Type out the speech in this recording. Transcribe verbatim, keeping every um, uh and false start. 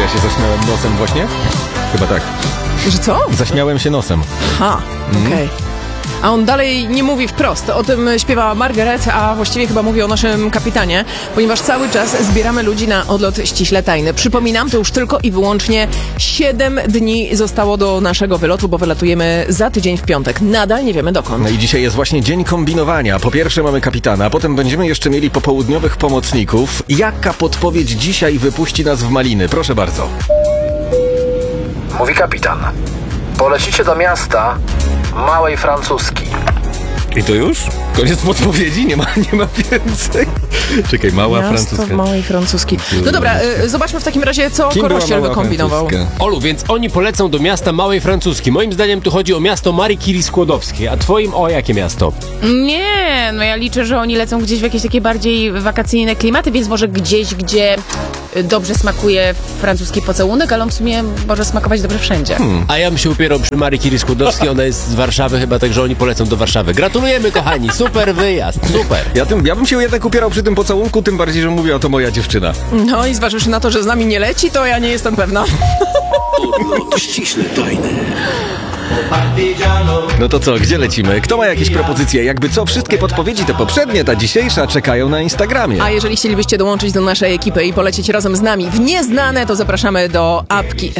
ja się zaśmiałem nosem właśnie? Chyba tak. Że co? Zaśmiałem się nosem. Ha, okej. Okay. A on dalej nie mówi wprost. O tym śpiewa Margaret, a właściwie chyba mówi o naszym kapitanie, ponieważ cały czas zbieramy ludzi na odlot ściśle tajny. Przypominam, to już tylko i wyłącznie siedem dni zostało do naszego wylotu, bo wylatujemy za tydzień w piątek. Nadal nie wiemy dokąd. No i dzisiaj jest właśnie dzień kombinowania. Po pierwsze mamy kapitana, potem będziemy jeszcze mieli popołudniowych pomocników. Jaka podpowiedź dzisiaj wypuści nas w maliny? Proszę bardzo. Mówi kapitan. Polecicie do miasta Małej Francuski. I to już? Koniec podpowiedzi? Nie ma, nie ma więcej? Czekaj, Mała Miasto Francuska. Małej Francuski. No dobra, y, zobaczmy w takim razie, co Kim była Korościel Mała wykombinował. Francuska? Olu, więc oni polecą do miasta Małej Francuski. Moim zdaniem tu chodzi o miasto Marii Curie Skłodowskiej, a twoim o jakie miasto? Nie, no ja liczę, że oni lecą gdzieś w jakieś takie bardziej wakacyjne klimaty, więc może gdzieś, gdzie dobrze smakuje francuski pocałunek, ale on w sumie może smakować dobrze wszędzie. Hmm. A ja bym się upierał przy Marii Curie Skłodowskiej, ona jest z Warszawy chyba, także oni polecą do Warszawy. Gratulujemy, kochani, super wyjazd, super. Ja, tym, ja bym się jednak upierał przy tym pocałunku, tym bardziej, że mówię, to moja dziewczyna. No i zważywszy na to, że z nami nie leci, to ja nie jestem pewna. Odlot ściśle tajny. No to co, gdzie lecimy? Kto ma jakieś propozycje? Jakby co, wszystkie podpowiedzi te poprzednie, ta dzisiejsza czekają na Instagramie. A jeżeli chcielibyście dołączyć do naszej ekipy i polecieć razem z nami w nieznane, to zapraszamy do apki